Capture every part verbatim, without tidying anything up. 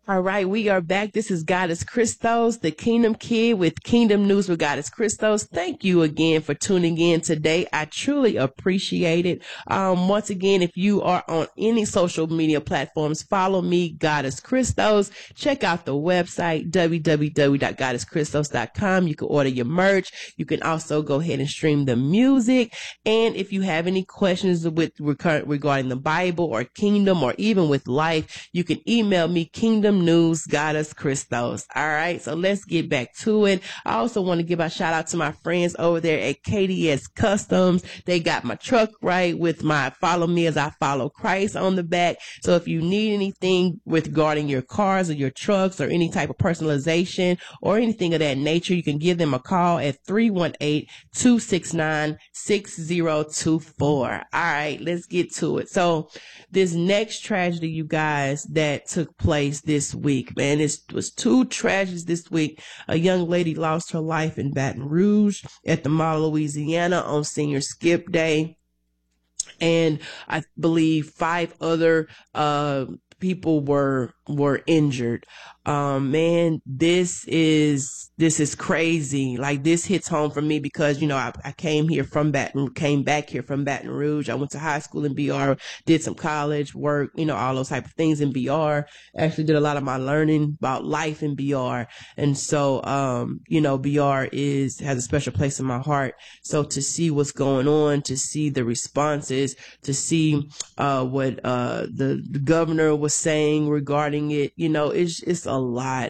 All right, we are back. This is Goddess Christos, the Kingdom Kid with Kingdom News with Goddess Christos. Thank you again for tuning in today. I truly appreciate it. Um, once again, if you are on any social media platforms, follow me, Goddess Christos. Check out the website, w w w dot goddess christos dot com. You can order your merch. You can also go ahead and stream the music. And if you have any questions with regarding the Bible or kingdom or even with life, you can email me, Kingdom News Goddess Christos. All right, so let's get back to it. I also want to give a shout out to my friends over there at K D S Customs. They got my truck right with my "Follow Me as I Follow Christ" on the back. So if you need anything regarding your cars or your trucks or any type of personalization or anything of that nature, you can give them a call at three one eight, two six nine, six zero two four. All right, let's get to it. So this next tragedy, you guys, that took place this week, man, it was two tragedies this week. A young lady lost her life in Baton Rouge at the Mall, Louisiana on Senior Skip Day. And I believe five other uh, people were were injured. Um, man, this is this is crazy. Like, this hits home for me because, you know, I, I came here from Baton, came back here from Baton Rouge. I went to high school in B R, did some college work, you know, all those type of things in B R. Actually did a lot of my learning about life in B R. And so, um, you know, B R is, has a special place in my heart. So to see what's going on, to see the responses, to see, uh, what, uh, the, the governor was saying regarding it, you know, it's, it's a lot.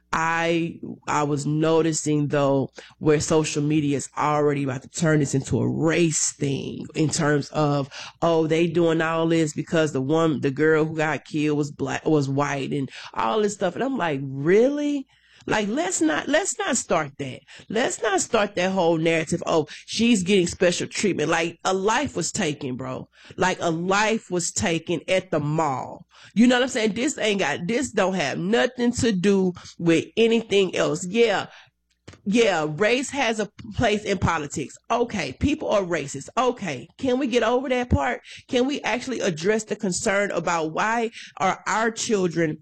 I I was noticing, though, where social media is already about to turn this into a race thing in terms of, oh, they doing all this because the one, the girl who got killed was black, was white, and all this stuff. And I'm like, really? Like, let's not, let's not start that. Let's not start that whole narrative. Oh, she's getting special treatment. Like, a life was taken, bro. Like, a life was taken at the mall. You know what I'm saying? This ain't got, this don't have nothing to do with anything else. Yeah. Yeah, race has a place in politics. Okay, people are racist. Okay, can we get over that part? Can we actually address the concern about why are our children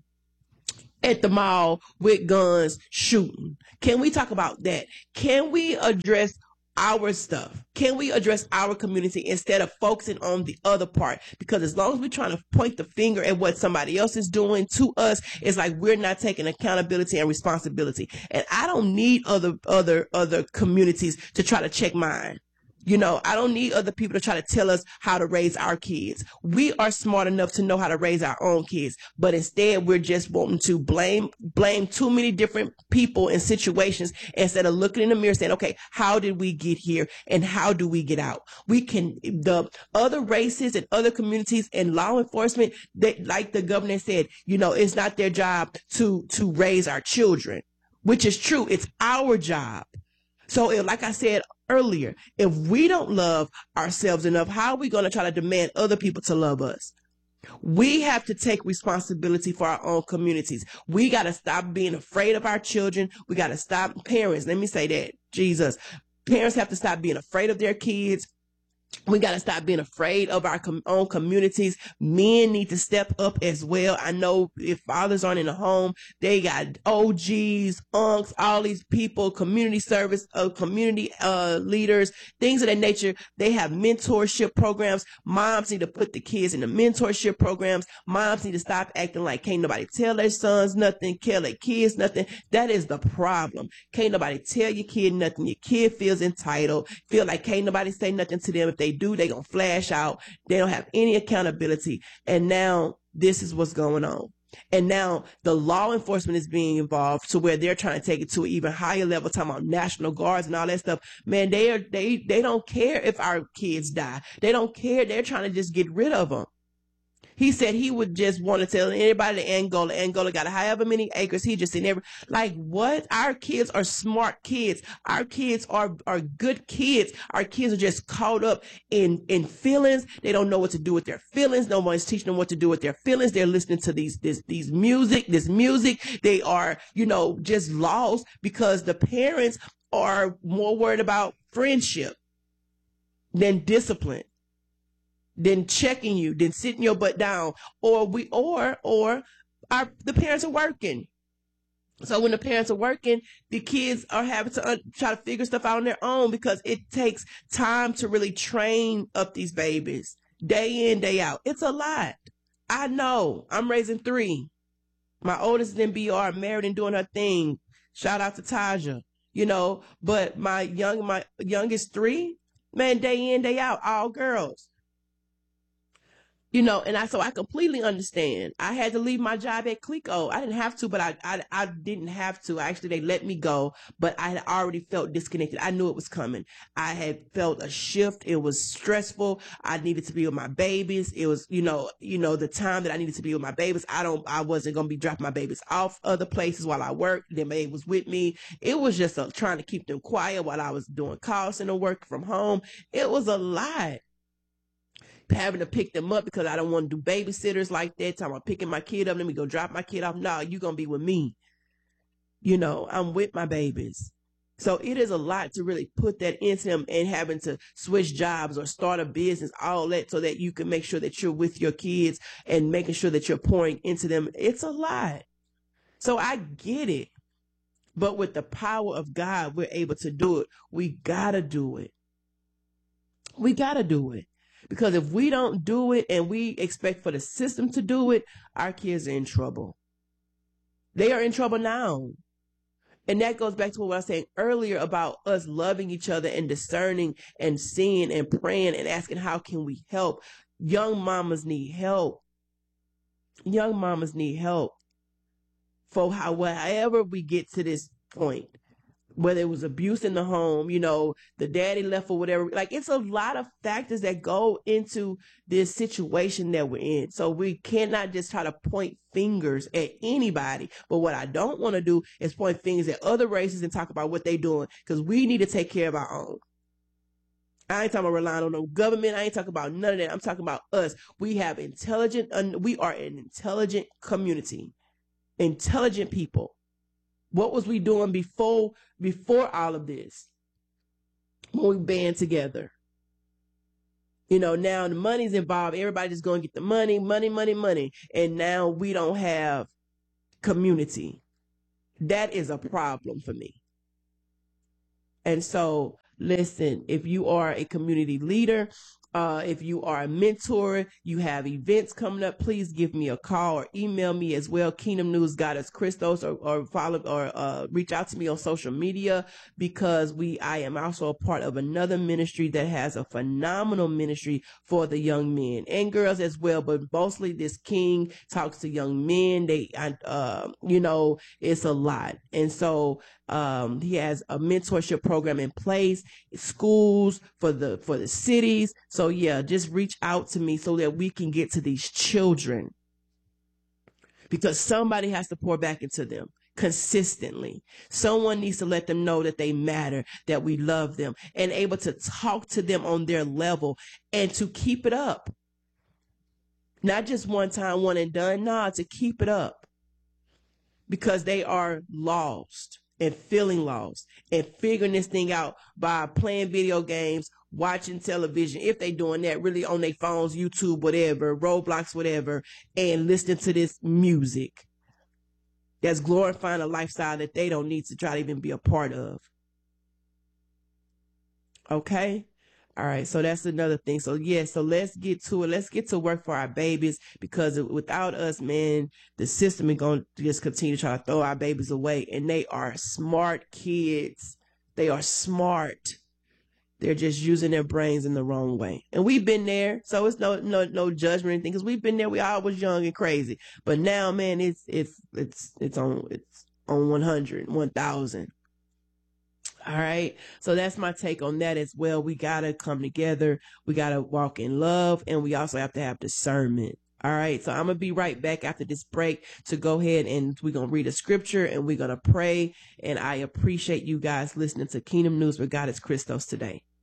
at the mall with guns shooting? Can we talk about that? Can we address our stuff? Can we address our community instead of focusing on the other part? Because as long as we're trying to point the finger at what somebody else is doing to us, it's like we're not taking accountability and responsibility. And I don't need other other other communities to try to check mine. You know, I don't need other people to try to tell us how to raise our kids. We are smart enough to know how to raise our own kids, but instead we're just wanting to blame, blame too many different people and situations instead of looking in the mirror saying, okay, how did we get here and how do we get out? We can, the other races and other communities and law enforcement, they, like the governor said, you know, it's not their job to, to raise our children, which is true. It's our job. So if, like I said earlier, if we don't love ourselves enough, how are we going to try to demand other people to love us? We have to take responsibility for our own communities. We got to stop being afraid of our children. We got to stop, parents, let me say that, Jesus. Parents have to stop being afraid of their kids. We got to stop being afraid of our com- own communities. Men need to step up as well. I know if fathers aren't in the home, they got O Gs, unks, all these people, community service, uh, community uh, leaders, things of that nature. They have mentorship programs. Moms need to put the kids in the mentorship programs. Moms need to stop acting like can't nobody tell their sons nothing, tell their kids nothing. That is the problem. Can't nobody tell your kid nothing. Your kid feels entitled, feel like can't nobody say nothing to them. If they do, they gonna flash out. They don't have any accountability. And now this is what's going on. And now the law enforcement is being involved to where they're trying to take it to an even higher level, talking about National Guards and all that stuff. Man, they are, they, they don't care if our kids die. They don't care. They're trying to just get rid of them. He said he would just want to tell anybody to Angola. Angola got however many acres. He just in every, like, what? Our kids are smart kids. Our kids are, are good kids. Our kids are just caught up in, in feelings. They don't know what to do with their feelings. No one's teaching them what to do with their feelings. They're listening to these, this, these music, this music. They are, you know, just lost because the parents are more worried about friendship than discipline, than checking you, than sitting your butt down, or we, or, or our the parents are working. So when the parents are working, the kids are having to un- try to figure stuff out on their own because it takes time to really train up these babies day in, day out. It's a lot. I know. I'm raising three. My oldest is in B R, married and doing her thing. Shout out to Taja. You know, but my young my youngest three, man, day in, day out, all girls. You know, and I so I completely understand. I had to leave my job at Clico. I didn't have to, but I, I I didn't have to. Actually, they let me go, but I had already felt disconnected. I knew it was coming. I had felt a shift. It was stressful. I needed to be with my babies. It was, you know, you know, the time that I needed to be with my babies. I don't, I wasn't gonna be dropping my babies off other places while I worked. Then my baby was with me. It was just a, trying to keep them quiet while I was doing call center work from home. It was a lot. Having to pick them up because I don't want to do babysitters like that. Time I'm picking my kid up, let me go drop my kid off. No, you're going to be with me. You know, I'm with my babies. So it is a lot to really put that into them and having to switch jobs or start a business, all that so that you can make sure that you're with your kids and making sure that you're pouring into them. It's a lot. So I get it. But with the power of God, we're able to do it. We got to do it. We got to do it. Because if we don't do it and we expect for the system to do it, our kids are in trouble. They are in trouble now. And that goes back to what I was saying earlier about us loving each other and discerning and seeing and praying and asking, how can we help? Young mamas need help. Young mamas need help for however we get to this point. Whether it was abuse in the home, you know, the daddy left or whatever. Like, it's a lot of factors that go into this situation that we're in. So we cannot just try to point fingers at anybody. But what I don't want to do is point fingers at other races and talk about what they're doing, because we need to take care of our own. I ain't talking about relying on no government. I ain't talking about none of that. I'm talking about us. We have intelligent, we are an intelligent community, intelligent people. What was we doing before before all of this? When we band together. You know, now the money's involved. Everybody just going to get the money, money, money, money. And now we don't have community. That is a problem for me. And so, listen, if you are a community leader, Uh, if you are a mentor, you have events coming up, please give me a call or email me as well. Kingdom News Goddess Christos, or, or follow or uh, reach out to me on social media, because we I am also a part of another ministry that has a phenomenal ministry for the young men and girls as well. But mostly this King talks to young men. They, uh, you know, it's a lot. And so um, he has a mentorship program in place, schools for the for the cities. So yeah, just reach out to me so that we can get to these children, because somebody has to pour back into them consistently. Someone needs to let them know that they matter, that we love them, and able to talk to them on their level and to keep it up. Not just one time, one and done. Nah, to keep it up, because they are lost and feeling lost and figuring this thing out by playing video games, watching television, if they doing that, really on their phones, YouTube, whatever, Roblox, whatever, and listening to this music that's glorifying a lifestyle that they don't need to try to even be a part of. Okay? All right, so that's another thing. So yeah, so let's get to it. Let's get to work for our babies, because without us, man, the system is going to just continue to try to throw our babies away. And they are smart kids. They are smart. They're just using their brains in the wrong way. And we've been there, so it's no no no judgment or anything, because we've been there. We all was young and crazy. But now, man, it's it's it's it's on it's on one hundred, one thousand. All right. So that's my take on that as well. We got to come together. We got to walk in love, and we also have to have discernment. All right. So I'm going to be right back after this break to go ahead, and we're going to read a scripture and we're going to pray. And I appreciate you guys listening to Kingdom News with Goddess Christos today.